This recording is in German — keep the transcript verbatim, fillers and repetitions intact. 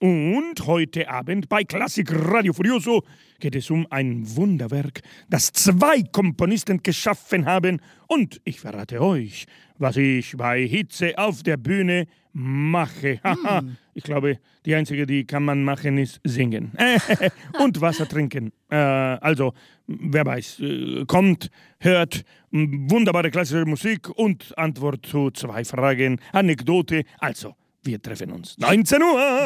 Und heute Abend bei Klassik Radio Furioso geht es um ein Wunderwerk, das zwei Komponisten geschaffen haben. Und ich verrate euch, was ich bei Hitze auf der Bühne mache. Haha, mm. Ich glaube, die einzige, die kann man machen, ist singen. Und Wasser trinken. Äh, also, wer weiß, äh, kommt, hört wunderbare klassische Musik und Antwort zu zwei Fragen, Anekdote. Also, wir treffen uns neunzehn Uhr.